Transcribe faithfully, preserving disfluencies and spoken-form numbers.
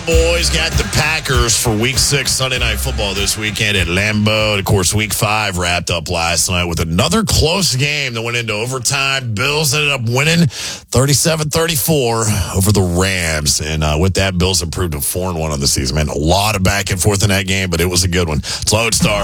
Boys got the Packers for week six Sunday Night Football this weekend at Lambeau. Of course, week five wrapped up last night with another close game that went into overtime. Bills ended up winning thirty-seven thirty-four over the Rams. And uh, with that, Bills improved to four and one on the season. Man, a lot of back and forth in that game, but it was a good one. It's Lodestar.